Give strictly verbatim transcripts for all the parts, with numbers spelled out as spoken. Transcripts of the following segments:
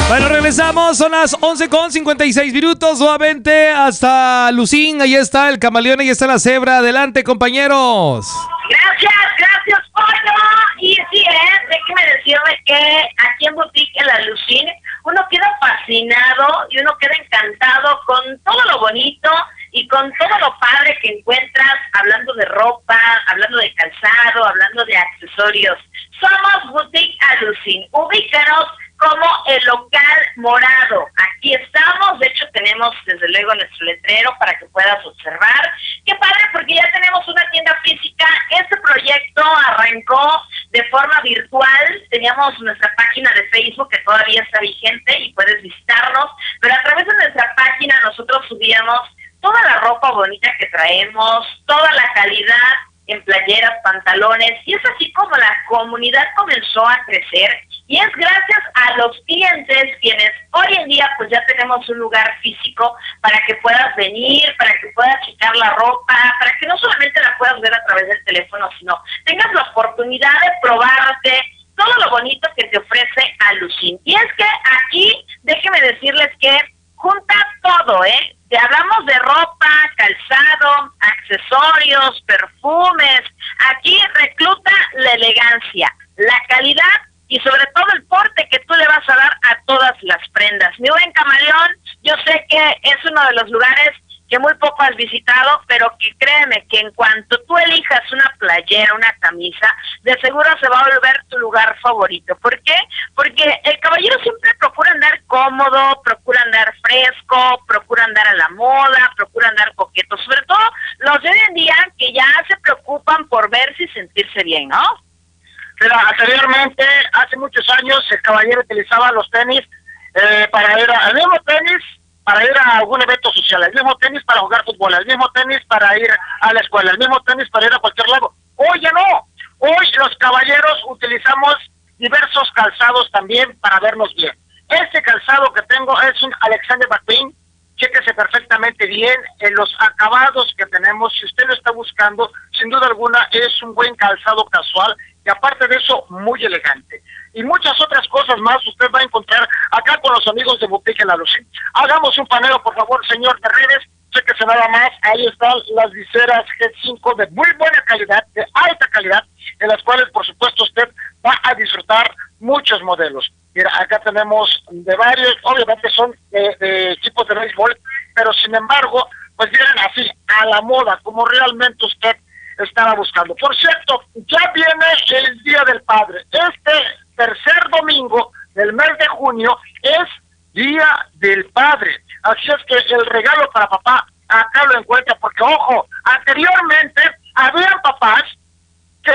Bueno, regresamos, son las once con cincuenta y seis minutos, nuevamente hasta Lucín, ahí está el camaleón, ahí está la cebra, adelante compañeros. Gracias, gracias Pollo, y sí, ¿eh? déjeme decirle que aquí en Boutique La Lucín, uno queda fascinado y uno queda encantado con todo lo bonito y con todo lo padre que encuentras, hablando de ropa, hablando de calzado, hablando de accesorios. Somos Boutique Alucin, ubícanos como el local morado. Aquí estamos, de hecho tenemos desde luego nuestro letrero para que puedas observar. Qué padre, porque ya tenemos una tienda física. Este proyecto arrancó de forma virtual, teníamos nuestra página de Facebook que todavía está vigente y puedes visitarnos, pero a través de nuestra página nosotros subíamos toda la ropa bonita que traemos, toda la calidad en playeras, pantalones, y es así como la comunidad comenzó a crecer, y es gracias a los clientes quienes hoy en día pues ya tenemos un lugar físico para que puedas venir, para que puedas checar la ropa, para que no solamente la puedas ver a través del teléfono, sino tengas la oportunidad de probarte todo lo bonito que te ofrece Alucin. Y es que aquí, déjenme decirles que junta todo, ¿eh? Te hablamos de ropa, calzado, accesorios, perfumes. Aquí recluta la elegancia, la calidad y sobre todo el porte que tú le vas a dar a todas las prendas. Mi buen camaleón, yo sé que es uno de los lugares que muy poco has visitado, pero que créeme que en cuanto tú elijas una playera, una camisa, de seguro se va a volver tu lugar favorito. ¿Por qué? Porque el caballero siempre procura andar cómodo, procura andar fresco, procura andar a la moda, procura andar coqueto, sobre todo los de hoy en día que ya se preocupan por verse y sentirse bien, ¿no? Pero anteriormente, hace muchos años, el caballero utilizaba los tenis eh, para ir a, el mismo tenis para ir a algún evento social, el mismo tenis para jugar fútbol, el mismo tenis para ir a la escuela, el mismo tenis para ir a cualquier lado. Hoy ya no, hoy los caballeros utilizamos diversos calzados también para vernos bien. Este calzado que tengo es un Alexander McQueen, chéquese perfectamente bien en los acabados que tenemos. Si usted lo está buscando, sin duda alguna es un buen calzado casual y aparte de eso, muy elegante. Y muchas otras cosas más usted va a encontrar acá con los amigos de Boutique La Lucín. Hagamos un paneo, por favor, señor de redes. Chéquese nada más, ahí están las viseras G cinco de muy buena calidad, de alta calidad, en las cuales, por supuesto, usted va a disfrutar muchos modelos. Mira, acá tenemos de varios, obviamente son de, de equipos de béisbol, pero sin embargo, pues vienen así, a la moda, como realmente usted estaba buscando. Por cierto, ya viene el Día del Padre. Este tercer domingo del mes de junio es Día del Padre. Así es que el regalo para papá, acá lo encuentra, porque ojo, anteriormente había papás que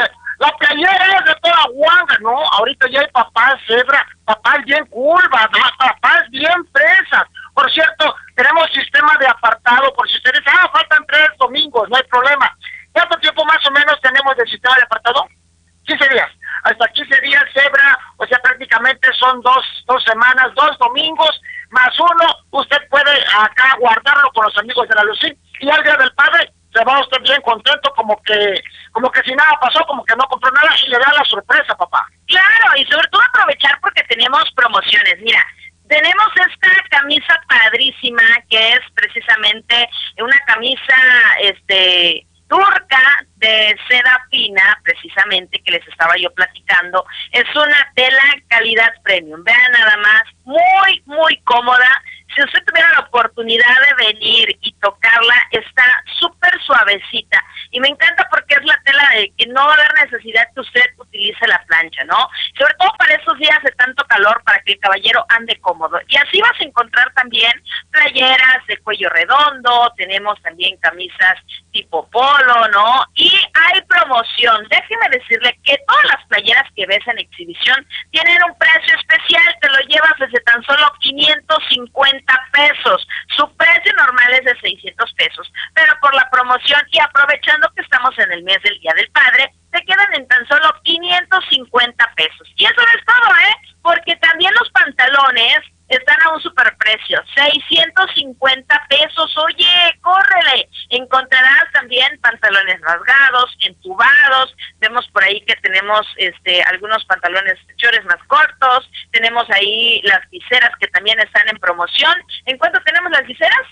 la playera es de toda guanga, ¿no? Ahorita ya hay papás cebra, papás bien curvas, papás bien fresas. Por cierto, tenemos sistema de apartado, por si ustedes dicen, ah, faltan tres domingos, no hay problema. ¿Cuánto tiempo más o menos tenemos de sistema de apartado? quince días. Hasta quince días, cebra, o sea, prácticamente son dos, dos semanas, dos domingos, más uno, usted puede acá guardarlo con los amigos de La Lucín, y al Día del Padre se va usted bien contento, como que, como que si nada pasó, como que no compró nada, y le da la sorpresa, papá. Claro, y sobre todo aprovechar porque tenemos promociones. Mira, tenemos esta camisa padrísima, que es precisamente una camisa, este... turca de seda fina, precisamente, que les estaba yo platicando. Es una tela calidad premium. Vean nada más, muy, muy cómoda. Si usted tuviera la oportunidad de venir y tocarla, está súper suavecita. Y me encanta porque es la tela de que no va a haber necesidad que usted utilice la plancha, ¿no? Sobre todo para esos días de tanto calor, para que el caballero ande cómodo. Y así vas a encontrar también playeras de cuello redondo, tenemos también camisas tipo polo, ¿no? Y hay promoción. Déjeme decirle que todas las playeras que ves en exhibición tienen un precio especial, te lo llevas desde tan solo quinientos cincuenta pesos. Su precio normal es de seiscientos pesos, pero por la promoción y aprovechando que estamos en el mes del Día del Padre, te quedan en tan solo quinientos cincuenta pesos. Y eso no es todo, ¿eh? Porque también los pantalones están a un superprecio, seiscientos cincuenta pesos. Oye, córrele. Encontrarás también pantalones rasgados, entubados. Vemos por ahí que tenemos este algunos pantalones chores más cortos. Tenemos tenemos ahí las viseras que también están en promoción. ¿En cuánto tenemos las viseras?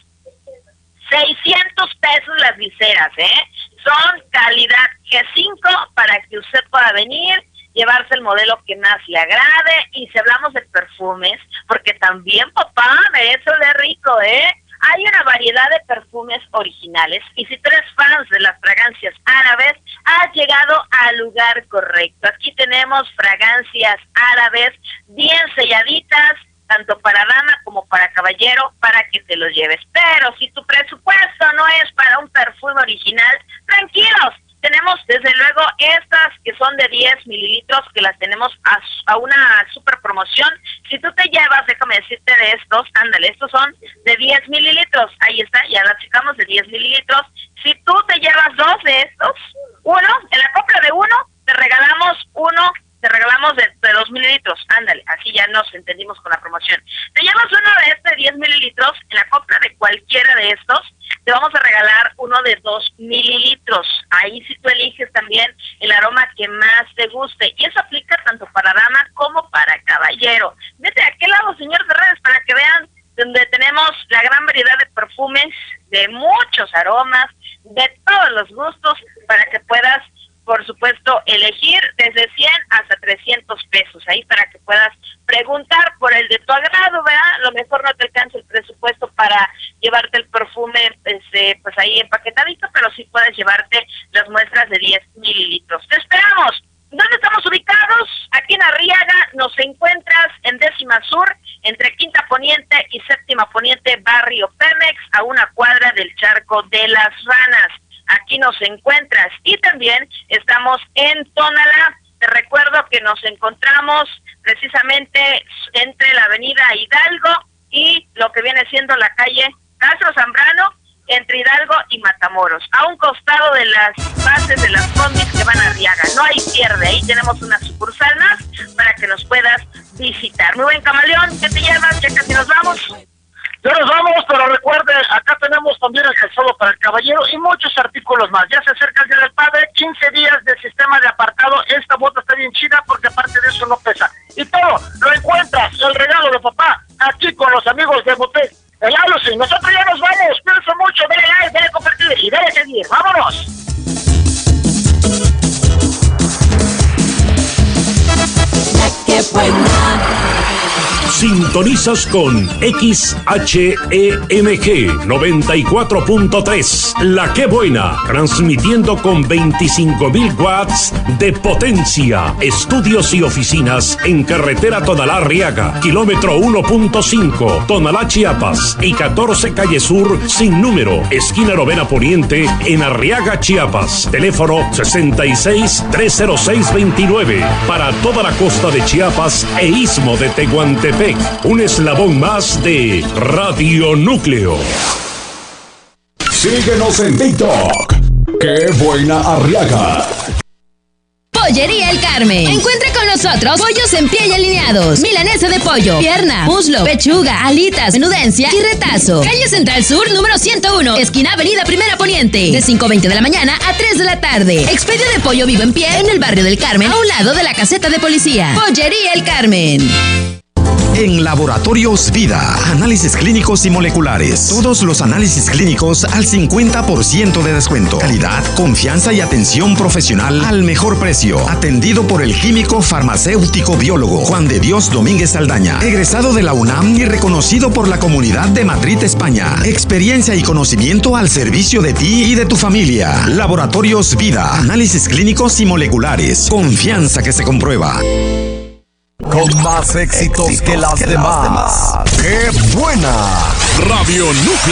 seiscientos pesos las viseras, ¿eh? Son calidad G cinco para que usted pueda venir, llevarse el modelo que más le agrade. Y si hablamos de perfumes, porque también, papá, merece oler rico, ¿eh? Hay una variedad de perfumes originales y si tú eres fan de las fragancias árabes, has llegado al lugar correcto. Aquí tenemos fragancias árabes bien selladitas, tanto para dama como para caballero, para que te los lleves. Pero si tu presupuesto no es para un perfume original, tranquilos. Tenemos desde luego estas que son de diez mililitros, que las tenemos a, a una super promoción. Si tú te llevas, déjame decirte de estos, ándale, estos son de diez mililitros. Ahí está, ya las checamos, de diez mililitros. Si tú te llevas dos de estos, uno, en la compra de uno, te regalamos uno, te regalamos de, de dos mililitros. Ándale, así ya nos entendimos con la promoción. Te llevas uno de este de diez mililitros, en la compra de cualquiera de estos, te vamos a regalar uno de dos mililitros. Ahí sí tú eliges también el aroma que más te guste. Y eso aplica tanto para dama como para caballero. Vete a aquel lado, señor de redes, para que vean donde tenemos la gran variedad de perfumes, de muchos aromas, de todos los gustos, para que puedas, por supuesto, elegir desde cien hasta trescientos pesos. Ahí para que puedas preguntar por el de tu agrado, ¿verdad? A lo mejor no te alcanza el presupuesto para llevarte el perfume, este, pues ahí empaquetadito, pero sí puedes llevarte las muestras de diez mililitros. ¡Te esperamos! ¿Dónde estamos ubicados? Aquí en Arriaga. Nos encuentras en Décima Sur, entre Quinta Poniente y Séptima Poniente, barrio Pemex, a una cuadra del Charco de las Ranas. Aquí nos encuentras. Y también estamos en Tonalá. Te recuerdo que nos encontramos precisamente entre la avenida Hidalgo y lo que viene siendo la calle Castro Zambrano, entre Hidalgo y Matamoros, a un costado de las bases de las combis que van a Arriaga. No hay pierde, ahí tenemos una sucursal más para que nos puedas visitar. Muy buen camaleón, ¿qué te llevas? Ya casi nos vamos. Ya nos vamos, pero recuerde, acá tenemos también el calzado para el caballero y muchos artículos más. Ya se acerca el Día del Padre, quince días de sistema de apartado. Esta bota está bien chida porque aparte de eso no pesa. Y todo lo encuentras, el regalo de papá, aquí con los amigos de Botek, el Alucin. Nosotros ya nos vamos, cuídense mucho, dale like, dale compartir y dale seguir. ¡Vámonos! ¡Qué buena! Sintonizas con X H E M G noventa y cuatro punto tres, La Que Buena, transmitiendo con veinticinco mil watts de potencia. Estudios y oficinas en carretera Tonalá-Arriaga, kilómetro uno punto cinco, Tonalá, Chiapas, y catorce calle Sur, sin número, esquina Novena Poniente, en Arriaga, Chiapas. Teléfono sesenta y seis, trescientos seis, veintinueve, para toda la costa de Chiapas e istmo de Tehuantepec. Un eslabón más de Radio Núcleo. Síguenos en TikTok. ¡Qué buena Arriaga! Pollería El Carmen. Encuentra con nosotros pollos en pie y alineados, milanesa de pollo, pierna, muslo, pechuga, alitas, menudencia y retazo. Calle Central Sur, número ciento uno, esquina Avenida Primera Poniente, de cinco veinte de la mañana a tres de la tarde. Expedio de pollo vivo en pie en el barrio del Carmen, a un lado de la caseta de policía. Pollería El Carmen. En Laboratorios Vida, análisis clínicos y moleculares. Todos los análisis clínicos al cincuenta por ciento de descuento. Calidad, confianza y atención profesional al mejor precio. Atendido por el químico farmacéutico biólogo Juan de Dios Domínguez Saldaña, egresado de la UNAM y reconocido por la Comunidad de Madrid, España. Experiencia y conocimiento al servicio de ti y de tu familia. Laboratorios Vida, análisis clínicos y moleculares. Confianza que se comprueba. Con más éxitos, éxitos que, las, que demás. las demás. ¡Qué buena! Radio Núcleo.